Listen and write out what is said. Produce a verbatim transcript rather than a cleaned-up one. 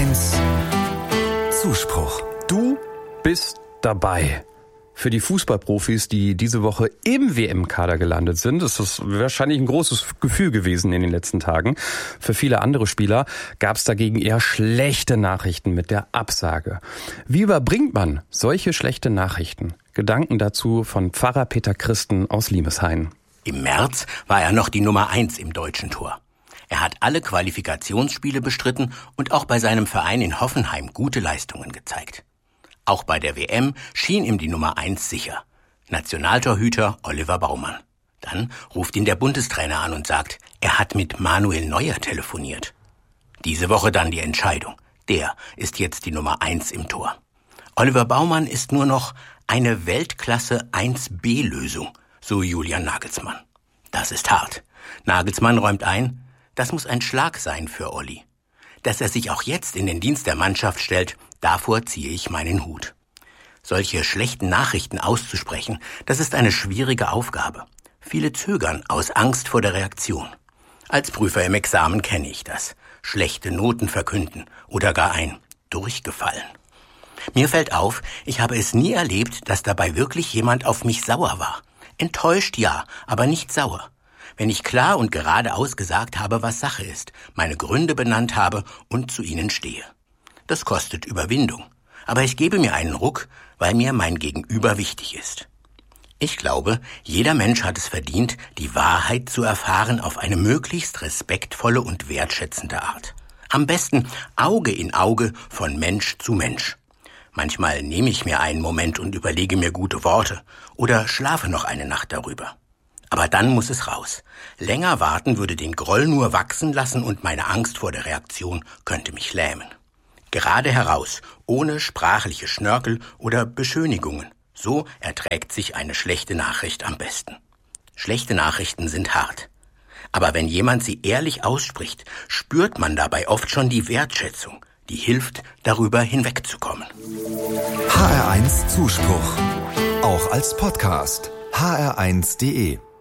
eins Zuspruch. Du bist dabei. Für die Fußballprofis, die diese Woche im W M-Kader gelandet sind, ist das wahrscheinlich ein großes Gefühl gewesen in den letzten Tagen. Für viele andere Spieler gab es dagegen eher schlechte Nachrichten mit der Absage. Wie überbringt man solche schlechte Nachrichten? Gedanken dazu von Pfarrer Peter Christen aus Limeshain. Im März war er noch die Nummer eins im deutschen Tor. Er hat alle Qualifikationsspiele bestritten und auch bei seinem Verein in Hoffenheim gute Leistungen gezeigt. Auch bei der W M schien ihm die Nummer eins sicher. Nationaltorhüter Oliver Baumann. Dann ruft ihn der Bundestrainer an und sagt, er hat mit Manuel Neuer telefoniert. Diese Woche dann die Entscheidung. Der ist jetzt die Nummer eins im Tor. Oliver Baumann ist nur noch eine Weltklasse eins B Lösung, so Julian Nagelsmann. Das ist hart. Nagelsmann räumt ein, das muss ein Schlag sein für Olli. Dass er sich auch jetzt in den Dienst der Mannschaft stellt, davor ziehe ich meinen Hut. Solche schlechten Nachrichten auszusprechen, das ist eine schwierige Aufgabe. Viele zögern aus Angst vor der Reaktion. Als Prüfer im Examen kenne ich das. Schlechte Noten verkünden oder gar ein durchgefallen. Mir fällt auf, ich habe es nie erlebt, dass dabei wirklich jemand auf mich sauer war. Enttäuscht ja, aber nicht sauer. Wenn ich klar und geradeaus gesagt habe, was Sache ist, meine Gründe benannt habe und zu ihnen stehe. Das kostet Überwindung. Aber ich gebe mir einen Ruck, weil mir mein Gegenüber wichtig ist. Ich glaube, jeder Mensch hat es verdient, die Wahrheit zu erfahren auf eine möglichst respektvolle und wertschätzende Art. Am besten Auge in Auge von Mensch zu Mensch. Manchmal nehme ich mir einen Moment und überlege mir gute Worte oder schlafe noch eine Nacht darüber. Aber dann muss es raus. Länger warten würde den Groll nur wachsen lassen und meine Angst vor der Reaktion könnte mich lähmen. Gerade heraus, ohne sprachliche Schnörkel oder Beschönigungen. So erträgt sich eine schlechte Nachricht am besten. Schlechte Nachrichten sind hart. Aber wenn jemand sie ehrlich ausspricht, spürt man dabei oft schon die Wertschätzung, die hilft, darüber hinwegzukommen. H R eins Zuspruch. Auch als Podcast. H R eins punkt de